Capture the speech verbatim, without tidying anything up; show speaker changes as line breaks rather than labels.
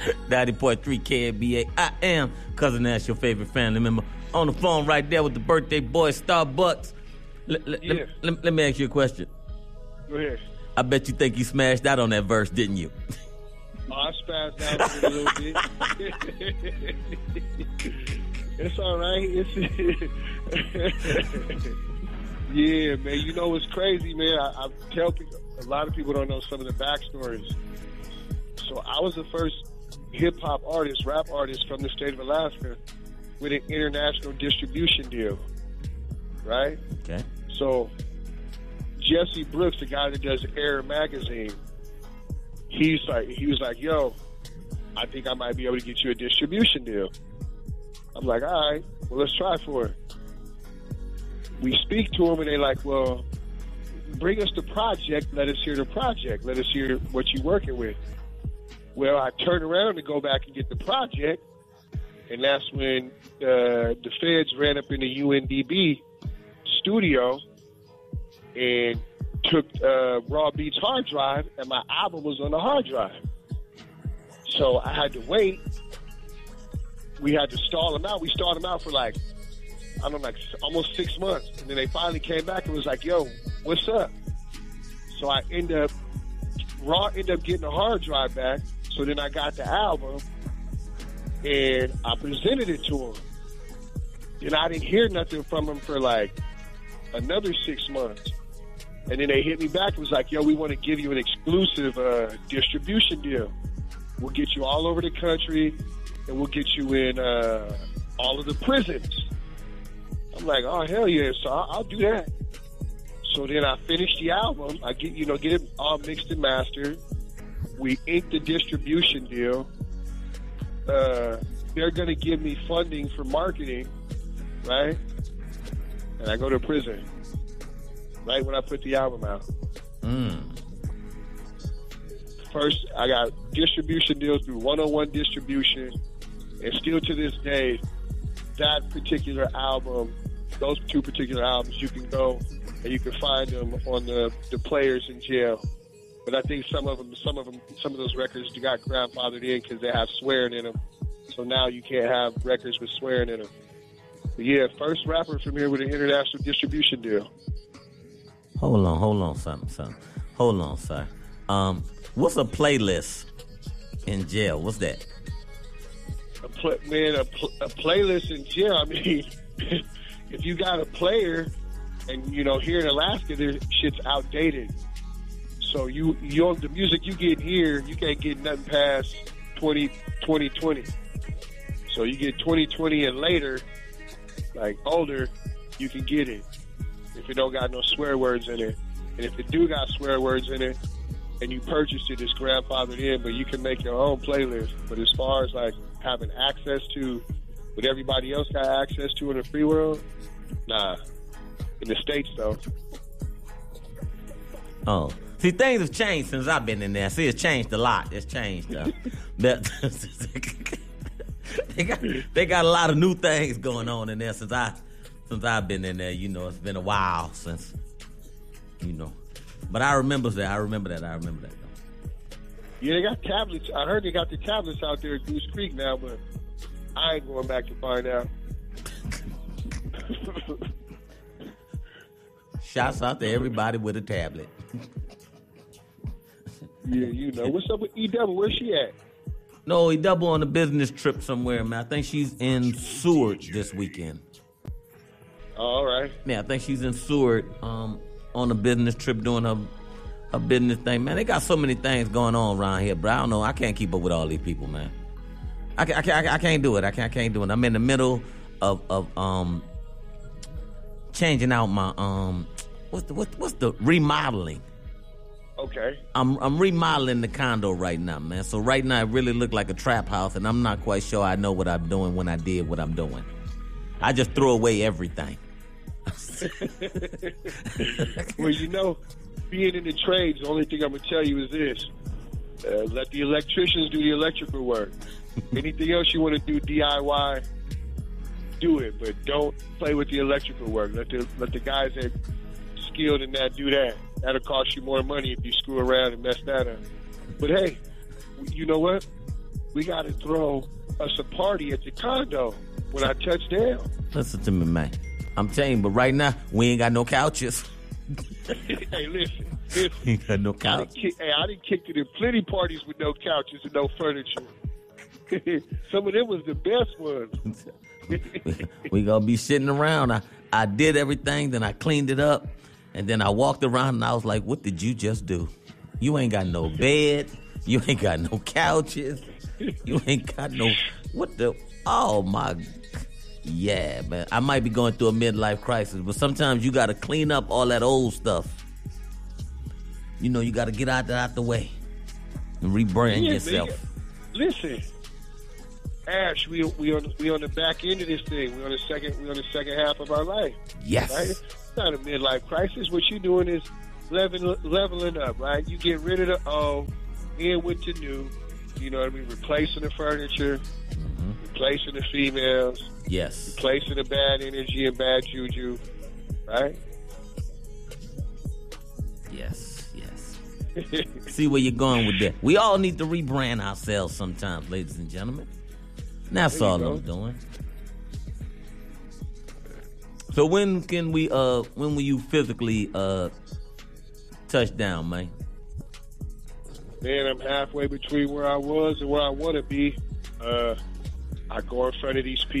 ninety point three K N B A. I am Cousin Nash, your favorite family member. On the phone right there with the birthday boy, Starbucks. L- l-
yeah.
l- let, let me ask you a question.
Go ahead.
I bet you think you smashed out on that verse, didn't you?
Oh, I spazzed out a little bit. It's all right. It's yeah, man. You know what's crazy, man? I, I tell people, a lot of people don't know some of the backstories. So I was the first hip-hop artist, rap artist from the state of Alaska with an international distribution deal, right?
Okay.
So Jesse Brooks, the guy that does Air Magazine, he's like, he was like, yo, I think I might be able to get you a distribution deal. I'm like, all right, well, let's try for it. We speak to them, and they're like, well, bring us the project. Let us hear the project. Let us hear what you're working with. Well, I turned around to go back and get the project, and that's when uh, the feds ran up in the U N D B studio and took uh, Raw Beats hard drive, and my album was on the hard drive. So I had to wait. We had to stall them out. We stalled them out for like, I don't know, like almost six months. And then they finally came back and was like, yo, what's up? So I end up, Raw ended up getting a hard drive back. So then I got the album and I presented it to him. And I didn't hear nothing from him for like another six months. And then they hit me back and was like, yo, we want to give you an exclusive uh, distribution deal. We'll get you all over the country, and we'll get you in uh, all of the prisons. I'm like, oh, hell yeah, so I'll, I'll do that. So then I finished the album. I get, you know, get it all mixed and mastered. We inked the distribution deal. Uh, they're going to give me funding for marketing, right? And I go to prison right when I put the album out.
Mm.
First, I got distribution deals through one oh one Distribution, and still to this day, that particular album, those two particular albums, you can go and you can find them on the, the players in jail. But I think some of them, some of them, some of those records got grandfathered in because they have swearing in them. So now you can't have records with swearing in them. But yeah, first rapper from here with an international distribution deal.
Hold on, hold on, something, something. Hold on, sir. Um, what's a playlist in jail? What's that?
A pl- man, a, pl- a playlist in jail. I mean, if you got a player, and you know, here in Alaska, their shit's outdated. So you, you the music you get here, you can't get nothing past twenty twenty. So you get twenty twenty and later, like older, you can get it if it don't got no swear words in it. And if it do got swear words in it, and you purchased it, it's grandfathered in, but you can make your own playlist. But as far as like having access to what everybody else got access to in the free world, nah. In the States, though.
Oh. See, things have changed since I've been in there. See, it's changed a lot. It's changed. Uh, but they, got, they got a lot of new things going on in there since, I, since I've been in there. You know, it's been a while since, you know. But I remember that. I remember that. I remember that.
Yeah, they got tablets. I heard they got the tablets out there at Goose Creek now, but I ain't going back to find out.
Shouts out to everybody with a tablet.
Yeah, you know. What's up with E Double? Where's she at?
No, E Double on a business trip somewhere, man. I think she's in Seward this weekend.
All right.
Yeah, I think she's in Seward um, on a business trip doing her, her business thing. Man, they got so many things going on around here, bro. I don't know. I can't keep up with all these people, man. I can't, I can't, I can't do it. I can't, I can't do it. I'm in the middle of, of um, changing out my... um. What's the, what, what's the remodeling?
Okay.
I'm I'm remodeling the condo right now, man. So right now it really looked like a trap house, and I'm not quite sure I know what I'm doing when I did what I'm doing. I just threw away everything.
Well, you know, being in the trades, the only thing I'm going to tell you is this. Uh, let the electricians do the electrical work. Anything else you want to do D I Y, do it, but don't play with the electrical work. Let the let the guys that skilled in that do that. That'll cost you more money if you screw around and mess that up. But hey, you know what? we got to throw us a party at the condo when I touch down.
Listen to me, man. I'm telling you, but right now, we ain't got no couches.
Hey, listen. listen.
We ain't got no
I
couch.
done kick, hey, I done kicked it in plenty parties with no couches and no furniture. Some of them was the best ones.
We gonna be sitting around. I, I did everything, then I cleaned it up, and then I walked around and I was like, what did you just do? You ain't got no bed. You ain't got no couches. You ain't got no, what the, oh my, yeah, man. I might be going through a midlife crisis, but sometimes you got to clean up all that old stuff. You know, you got to get out that out the way and rebrand
Yeah,
yourself.
man. Listen, Ash, we we on we on the back end of this thing. We on the second we on the second half of our life.
Yes.
Right? It's not a midlife crisis. What you doing is leveling leveling up, right? You get rid of the old, in with the new. You know what I mean? Replacing the furniture, mm-hmm. replacing the females.
Yes.
Replacing the bad energy and bad juju, right?
Yes, yes. See where you're going with that. We all need to rebrand ourselves sometimes, ladies and gentlemen. That's all
go.
I'm doing. So when can we? Uh, when will you physically uh touch down, man?
Man, I'm halfway between where I was and where I want to be. Uh, I go in front of these people.